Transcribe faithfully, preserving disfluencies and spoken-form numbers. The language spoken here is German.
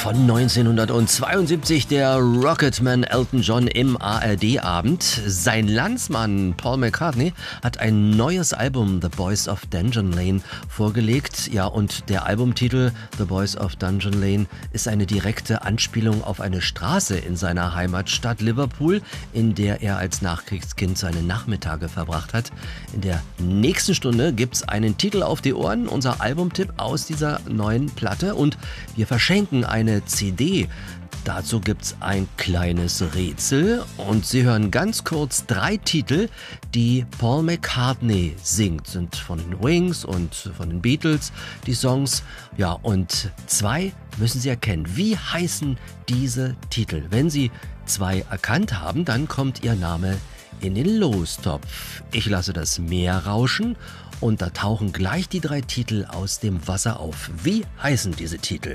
von neunzehnhundertzweiundsiebzig, der Rocketman Elton John im A R D-Abend. Sein Landsmann Paul McCartney hat ein neues Album, The Boys of Dungeon Lane, vorgelegt. Ja, und der Albumtitel The Boys of Dungeon Lane ist eine direkte Anspielung auf eine Straße in seiner Heimatstadt Liverpool, in der er als Nachkriegskind seine Nachmittage verbracht hat. In der nächsten Stunde gibt's einen Titel auf die Ohren, unser Albumtipp aus dieser neuen Platte, und wir verschenken eine C D. Dazu gibt's ein kleines Rätsel und Sie hören ganz kurz drei Titel, die Paul McCartney singt. Sind von den Wings und von den Beatles die Songs. Ja, und zwei müssen Sie erkennen. Wie heißen diese Titel? Wenn Sie zwei erkannt haben, dann kommt Ihr Name in den Lostopf. Ich lasse das Meer rauschen und da tauchen gleich die drei Titel aus dem Wasser auf. Wie heißen diese Titel?